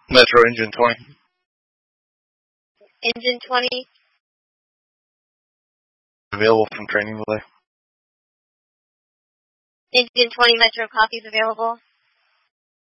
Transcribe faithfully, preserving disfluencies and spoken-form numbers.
Metro Engine twenty. Engine twenty. Available from training delay. Engine twenty Metro copies available.